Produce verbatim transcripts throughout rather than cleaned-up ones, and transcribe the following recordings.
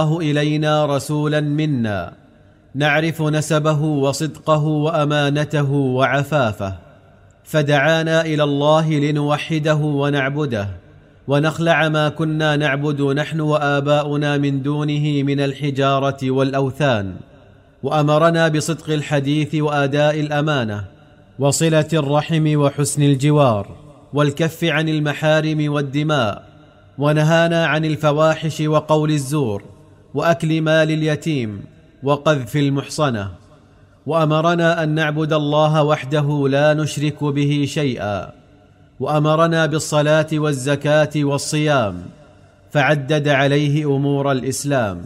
إلينا رسولا منا نعرف نسبه وصدقه وأمانته وعفافه، فدعانا إلى الله لنوحده ونعبده ونخلع ما كنا نعبد نحن وآباؤنا من دونه من الحجارة والأوثان، وأمرنا بصدق الحديث وأداء الأمانة وصلة الرحم وحسن الجوار والكف عن المحارم والدماء، ونهانا عن الفواحش وقول الزور وأكل مال اليتيم وقذف المحصنة، وأمرنا أن نعبد الله وحده لا نشرك به شيئا، وأمرنا بالصلاة والزكاة والصيام، فعدد عليه أمور الإسلام،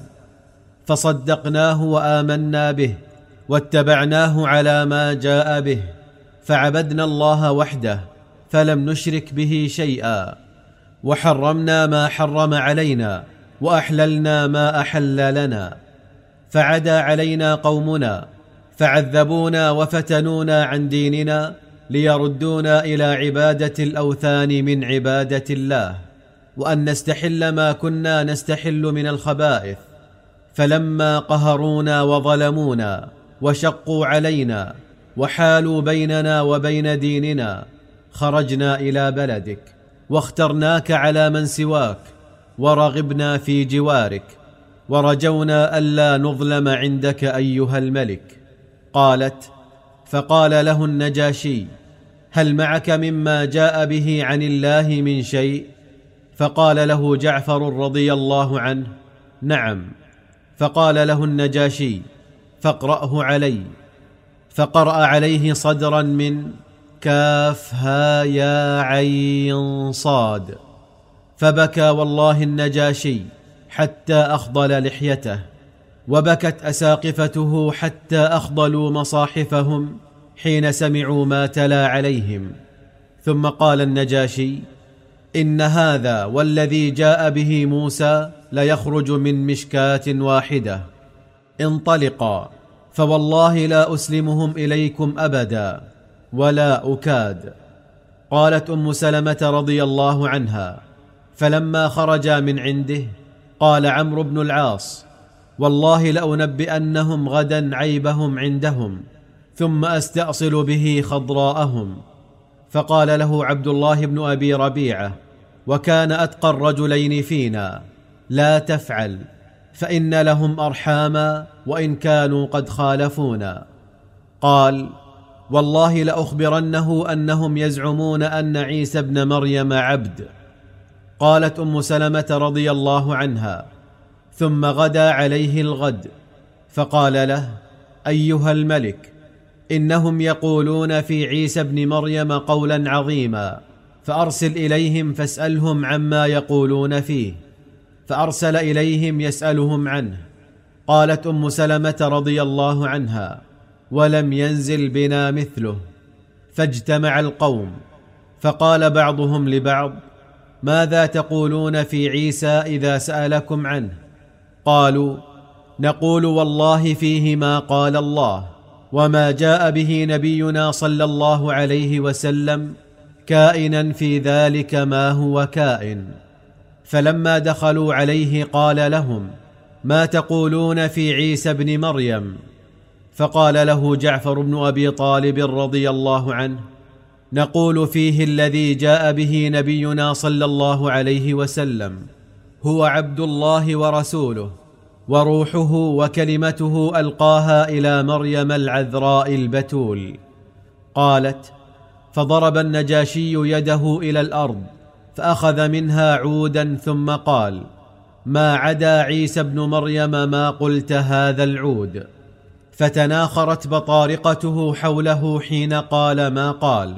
فصدقناه وآمنا به واتبعناه على ما جاء به، فعبدنا الله وحده فلم نشرك به شيئا، وحرمنا ما حرم علينا وأحللنا ما أحل لنا، فعدا علينا قومنا فعذبونا وفتنونا عن ديننا ليردونا إلى عبادة الأوثان من عبادة الله، وأن نستحل ما كنا نستحل من الخبائث، فلما قهرونا وظلمونا وشقوا علينا وحالوا بيننا وبين ديننا خرجنا إلى بلدك واخترناك على من سواك، ورغبنا في جوارك، ورجونا ألا نظلم عندك أيها الملك. قالت: فقال له النجاشي: هل معك مما جاء به عن الله من شيء؟ فقال له جعفر رضي الله عنه: نعم. فقال له النجاشي: فاقرأه علي. فقرأ عليه صدرا من كاف ها يا عين صاد، فبكى والله النجاشي حتى أخضل لحيته، وبكت أساقفته حتى أخضلوا مصاحفهم حين سمعوا ما تلا عليهم. ثم قال النجاشي: إن هذا والذي جاء به موسى ليخرج من مشكاة واحدة، انطلقا، فوالله لا أسلمهم إليكم أبدا ولا أكاد. قالت أم سلمة رضي الله عنها: فلما خرجا من عنده قال عمرو بن العاص: والله لأنبئنهم غدا عيبهم عندهم ثم أستأصل به خضراءهم. فقال له عبد الله بن أبي ربيعة، وكان أتقى الرجلين فينا: لا تفعل، فإن لهم أرحاما وإن كانوا قد خالفونا. قال: والله لأخبرنه أنهم يزعمون أن عيسى ابن مريم عبد. قالت أم سلمة رضي الله عنها: ثم غدا عليه الغد فقال له: أيها الملك، إنهم يقولون في عيسى ابن مريم قولا عظيما، فأرسل إليهم فاسألهم عما يقولون فيه. فأرسل إليهم يسألهم عنه. قالت أم سلمة رضي الله عنها: ولم ينزل بنا مثله. فاجتمع القوم، فقال بعضهم لبعض: ماذا تقولون في عيسى إذا سألكم عنه؟ قالوا: نقول والله فيه ما قال الله وما جاء به نبينا صلى الله عليه وسلم، كائنا في ذلك ما هو كائن. فلما دخلوا عليه قال لهم: ما تقولون في عيسى ابن مريم؟ فقال له جعفر بن أبي طالب رضي الله عنه: نقول فيه الذي جاء به نبينا صلى الله عليه وسلم، هو عبد الله ورسوله وروحه وكلمته ألقاها إلى مريم العذراء البتول. قالت: فضرب النجاشي يده إلى الأرض فأخذ منها عودا ثم قال: ما عدا عيسى ابن مريم ما قلت هذا العود. فتناخرت بطارقته حوله حين قال ما قال،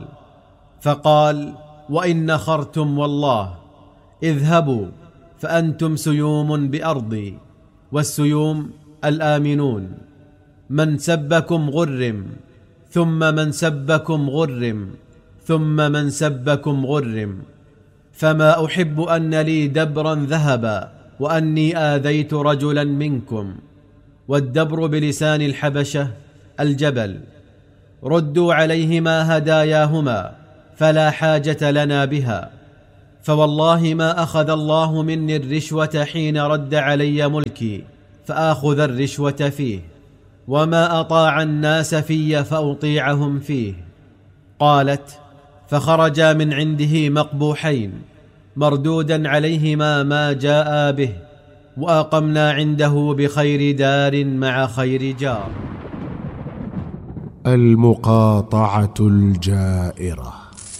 فقال: وإن نخرتم والله، اذهبوا فأنتم سيوم بأرضي، والسيوم الآمنون، من سبكم غرم، ثم من سبكم غرم، ثم من سبكم غرم، فما أحب أن لي دبرا ذهبا وأني آذيت رجلا منكم. والدبر بلسان الحبشة الجبل. ردوا عليهما هداياهما فلا حاجة لنا بها. فوالله ما أخذ الله مني الرشوة حين رد علي ملكي فآخذ الرشوة فيه، وما أطاع الناس في فأطيعهم فيه. قالت: فخرجا من عنده مقبوحين مردودا عليهما ما جاء به، وأقمنا عنده بخير دار مع خير جار. المقاطعة الجائرة.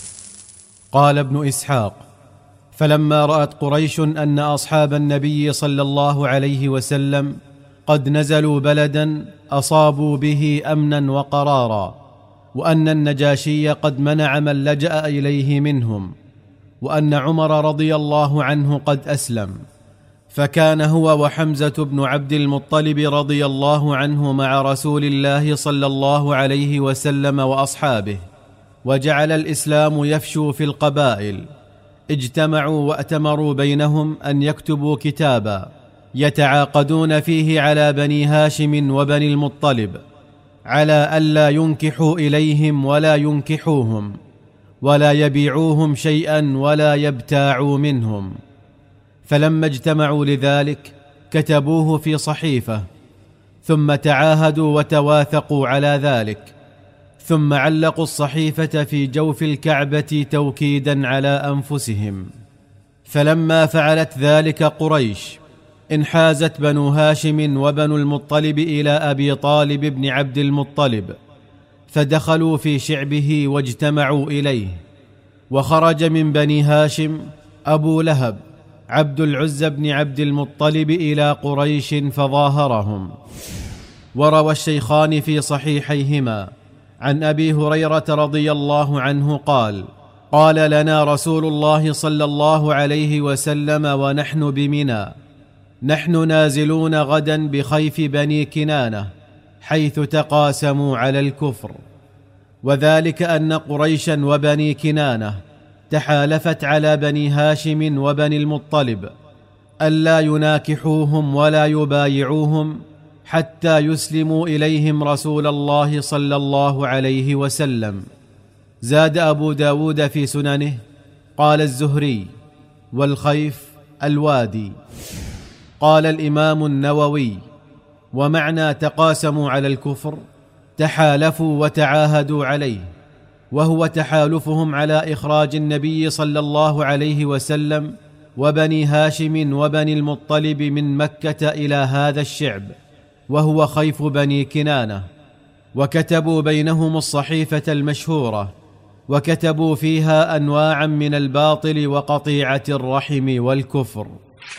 قال ابن إسحاق: فلما رأت قريش أن أصحاب النبي صلى الله عليه وسلم قد نزلوا بلدا أصابوا به أمنا وقرارا، وأن النجاشي قد منع من لجأ إليه منهم، وأن عمر رضي الله عنه قد أسلم، فكان هو وحمزة بن عبد المطلب رضي الله عنه مع رسول الله صلى الله عليه وسلم وأصحابه، وجعل الإسلام يفشو في القبائل. اجتمعوا وأتمروا بينهم أن يكتبوا كتابا يتعاقدون فيه على بني هاشم وبني المطلب، على ألا ينكحوا إليهم ولا ينكحوهم، ولا يبيعوهم شيئا ولا يبتاعوا منهم. فلما اجتمعوا لذلك كتبوه في صحيفة، ثم تعاهدوا وتواثقوا على ذلك، ثم علقوا الصحيفة في جوف الكعبة توكيدا على أنفسهم. فلما فعلت ذلك قريش انحازت بنو هاشم وبنو المطلب إلى أبي طالب بن عبد المطلب، فدخلوا في شعبه واجتمعوا إليه. وخرج من بني هاشم أبو لهب عبد العزى بن عبد المطلب إلى قريش فظاهرهم. وروى الشيخان في صحيحيهما عن أبي هريرة رضي الله عنه قال: قال لنا رسول الله صلى الله عليه وسلم ونحن بمنى: نحن نازلون غدا بخيف بني كنانة حيث تقاسموا على الكفر. وذلك أن قريشا وبني كنانة تحالفت على بني هاشم وبني المطلب ألا يناكحوهم ولا يبايعوهم حتى يسلموا إليهم رسول الله صلى الله عليه وسلم. زاد أبو داود في سننه: قال الزهري: والخيف الوادي. قال الإمام النووي: ومعنى تقاسموا على الكفر تحالفوا وتعاهدوا عليه، وهو تحالفهم على إخراج النبي صلى الله عليه وسلم وبني هاشم وبني المطلب من مكة إلى هذا الشعب، وهو خيف بني كنانة. وكتبوا بينهم الصحيفة المشهورة، وكتبوا فيها أنواعا من الباطل وقطيعة الرحم والكفر.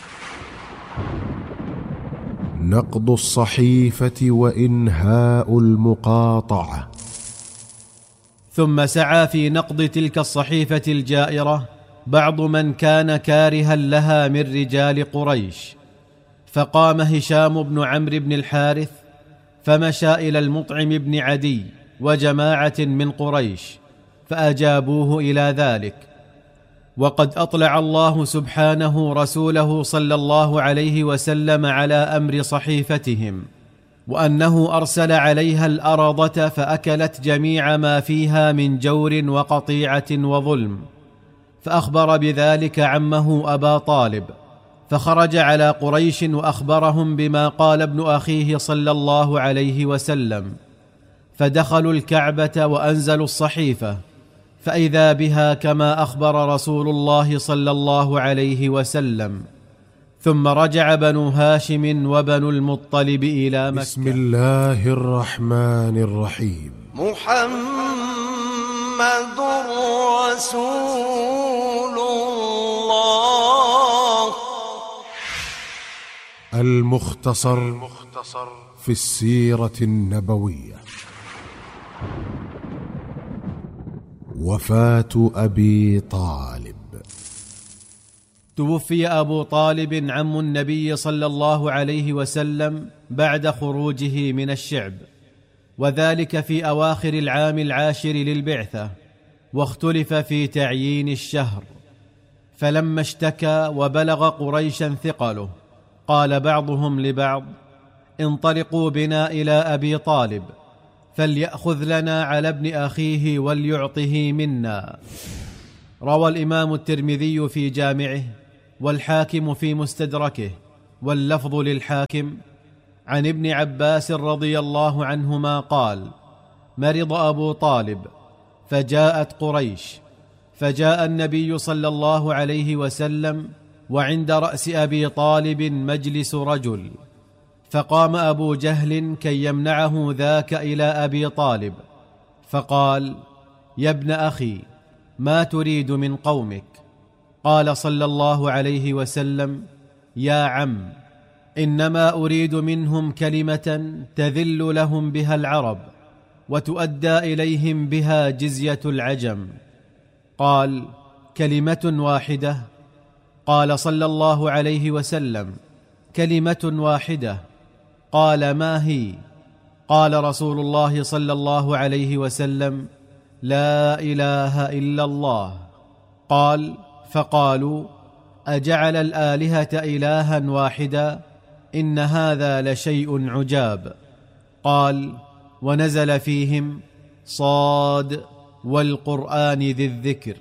نقض الصحيفة وإنهاء المقاطعة. ثم سعى في نقض تلك الصحيفة الجائرة بعض من كان كارها لها من رجال قريش، فقام هشام بن عمرو بن الحارث فمشى إلى المطعم بن عدي وجماعة من قريش فأجابوه إلى ذلك. وقد أطلع الله سبحانه رسوله صلى الله عليه وسلم على أمر صحيفتهم، وأنه أرسل عليها الأرضة فأكلت جميع ما فيها من جور وقطيعة وظلم، فأخبر بذلك عمه أبا طالب، فخرج على قريش وأخبرهم بما قال ابن أخيه صلى الله عليه وسلم، فدخلوا الكعبة وأنزلوا الصحيفة، فإذا بها كما أخبر رسول الله صلى الله عليه وسلم. ثم رجع بنو هاشم وبنو المطلب إلى مكة. بسم الله الرحمن الرحيم. محمد رسول الله. المختصر في السيرة النبوية. وفاة أبي طالب. توفي أبو طالب عم النبي صلى الله عليه وسلم بعد خروجه من الشعب، وذلك في أواخر العام العاشر للبعثة، واختلف في تعيين الشهر. فلما اشتكى وبلغ قريشا ثقله قال بعضهم لبعض: انطلقوا بنا إلى أبي طالب فليأخذ لنا على ابن أخيه وليعطه منا. روى الإمام الترمذي في جامعه والحاكم في مستدركه واللفظ للحاكم عن ابن عباس رضي الله عنهما قال: مرض أبو طالب فجاءت قريش، فجاء النبي صلى الله عليه وسلم وعند رأس أبي طالب مجلس رجل، فقام أبو جهل كي يمنعه ذاك إلى أبي طالب، فقال: يا ابن أخي، ما تريد من قومك؟ قال صلى الله عليه وسلم: يا عم، إنما أريد منهم كلمة تذل لهم بها العرب وتؤدى إليهم بها جزية العجم. قال: كلمة واحدة؟ قال صلى الله عليه وسلم: كلمة واحدة. قال: ما هي؟ قال رسول الله صلى الله عليه وسلم: لا إله إلا الله. قال: فقالوا: أجعل الآلهة إلها واحدا؟ إن هذا لشيء عجاب. قال: ونزل فيهم: صاد والقرآن ذي الذكر،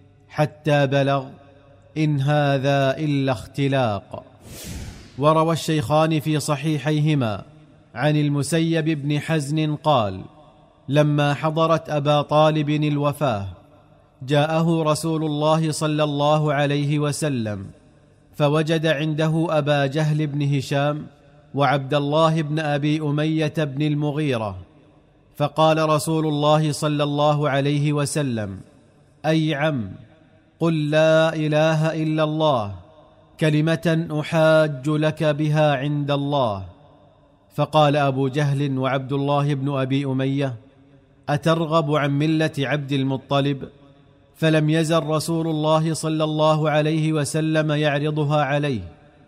حتى بلغ: إن هذا إلا اختلاق. وروى الشيخان في صحيحيهما عن المسيب بن حزن قال: لما حضرت أبا طالب الوفاة جاءه رسول الله صلى الله عليه وسلم، فوجد عنده أبا جهل بن هشام وعبد الله بن أبي أمية بن المغيرة، فقال رسول الله صلى الله عليه وسلم: أي عم، قل لا إله إلا الله، كلمة أحاج لك بها عند الله. فقال أبو جهل وعبد الله بن أبي أمية: أترغب عن ملة عبد المطلب؟ فلم يزل رسول الله صلى الله عليه وسلم يعرضها عليه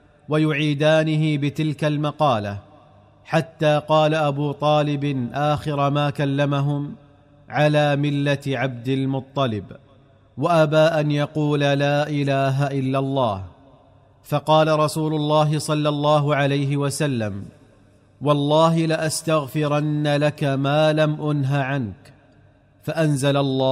ويعيدانه بتلك المقالة، حتى قال أبو طالب آخر ما كلمهم: على ملة عبد المطلب، وأبى أن يقول لا إله إلا الله. فقال رسول الله صلى الله عليه وسلم: والله لأستغفرن لك ما لم أنه عنك. فأنزل الله: